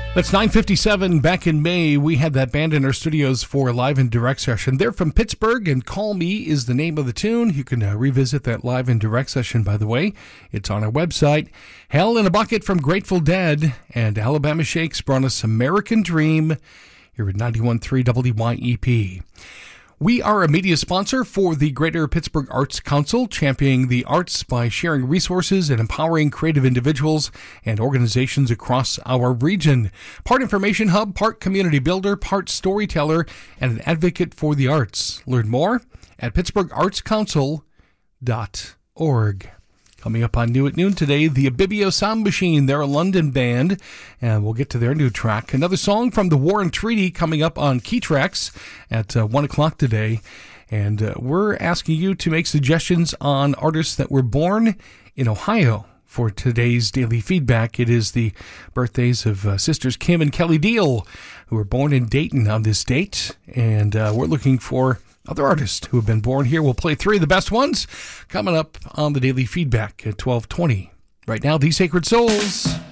That's 9:57. Back in May, we had that band in our studios for a live and direct session. They're from Pittsburgh, and Call Me is the name of the tune. You can revisit that live and direct session, by the way. It's on our website. Hell in a Bucket from Grateful Dead, and Alabama Shakes brought us American Dream here at 91.3 WYEP. We are a media sponsor for the Greater Pittsburgh Arts Council, championing the arts by sharing resources and empowering creative individuals and organizations across our region. Part information hub, part community builder, part storyteller, and an advocate for the arts. Learn more at pittsburghartscouncil.org. Coming up on New at Noon today, the Abibio Sound Machine. They're a London band, and we'll get to their new track. Another song from the War and Treaty coming up on Key Tracks at 1 o'clock today. And we're asking you to make suggestions on artists that were born in Ohio for today's daily feedback. It is the birthdays of sisters Kim and Kelly Deal, who were born in Dayton on this date. And we're looking for other artists who have been born here. We'll play three of the best ones coming up on the daily feedback at 12:20. Right now, These Sacred Souls.